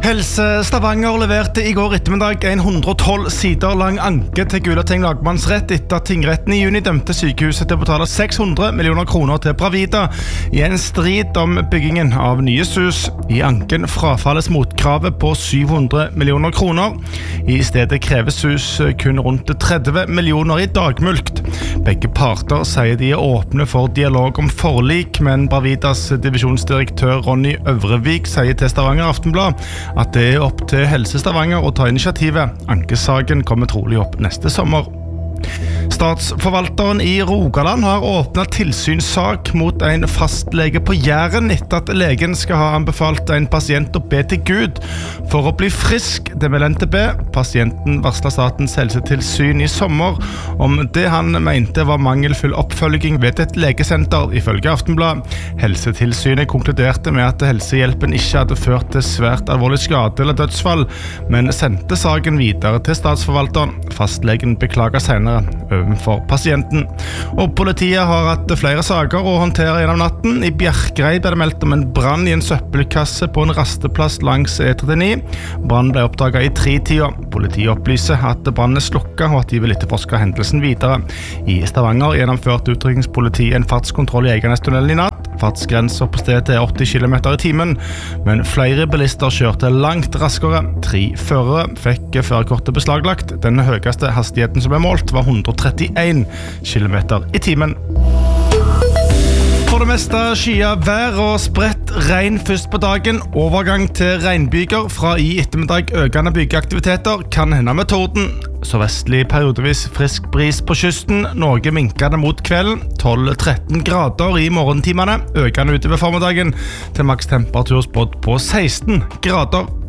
Helse Stavanger leverte I går ettermiddag en 112 sider lang anke til Gulating lagmannsrett etter at tingretten I juni dømte sykehuset til å betale 600 millioner kroner til Bravida I en strid om byggingen av nye hus. I anken frafalles motkravet på 700 millioner kroner. I stedet kreves hus kun rundt 30 millioner I dagmulkt. Begge parter sier de åpne for dialog om forlik, men Bravidas divisjonsdirektør Ronny Øvrevik sier til Stavanger Aftenblad at det opp til Helse Stavanger å ta initiativet. Ankesaken kommer trolig opp neste sommer. Statsforvalteren I Rogaland har åpnet tilsynssak mot en fastlege på Jæren etter at legen skal ha anbefalt en pasient å be til Gud for å bli frisk, det vil NTB. Pasienten varslet Statens helsetilsyn I sommer om det han mente var mangelfull oppfølging ved et legesenter, ifølge Aftenblad. Helsetilsynet konkluderte med at helsehjelpen ikke hadde ført til svært alvorlig skade eller dødsfall, men sendte saken videre til statsforvalteren. Fastlegen beklager senere overfor pasienten. Og politiet har hatt flere saker å håndtere gjennom natten. I Bjerkreim ble det meldt om en brann I en søppelkasse på en rasteplass langs E39. Brannen ble oppdaget I 3-tida. Politiet opplyser at brannen slukket og at de vil etterforske hendelsen videre. I Stavanger gjennomførte utrykningspolitiet en fartskontroll I Eiganestunnelen I natt. Fartsgrenser på stedet 80 km I timen, men flere bilister kjørte langt raskere. 3 førere fikk førerkortet beslaglagt. Den høyeste hastigheten som ble målt var 131 km I timen. For det meste skyet vær og spredt regn først på dagen. Overgang til regnbyger fra I ettermiddag økende byggeaktiviteter kan hende med torden. Så vestlig periodevis frisk bris på kysten, noe minkende mot kvelden, 12-13 grader I morgentimene, økende utover formiddagen til maks temperatur spådd på 16 grader.